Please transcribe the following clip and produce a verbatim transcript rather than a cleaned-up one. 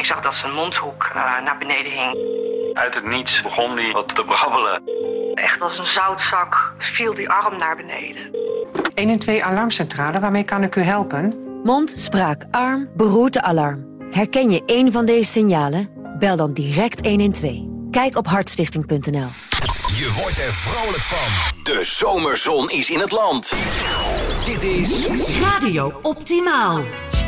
Ik zag dat zijn mondhoek uh, naar beneden hing. Uit het niets begon hij wat te brabbelen. Echt als een zoutzak viel die arm naar beneden. honderdtwaalf Alarmcentrale, waarmee kan ik u helpen? Mond, spraak, arm, beroerte-alarm. Herken je één van deze signalen? Bel dan direct honderdtwaalf. Kijk op hartstichting punt n l. Je wordt er vrolijk van. De zomerzon is in het land. Dit is Radio Optimaal.